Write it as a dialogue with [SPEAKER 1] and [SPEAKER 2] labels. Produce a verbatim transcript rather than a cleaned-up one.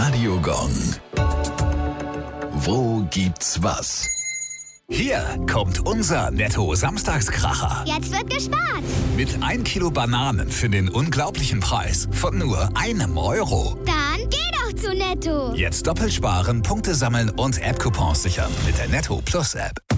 [SPEAKER 1] Radiogong. Wo gibt's was?
[SPEAKER 2] Hier kommt unser Netto-Samstagskracher.
[SPEAKER 3] Jetzt wird gespart.
[SPEAKER 2] Mit ein Kilo Bananen für den unglaublichen Preis von nur einem Euro.
[SPEAKER 3] Dann geh doch zu Netto.
[SPEAKER 2] Jetzt doppelt sparen, Punkte sammeln und App-Coupons sichern mit der Netto Plus App.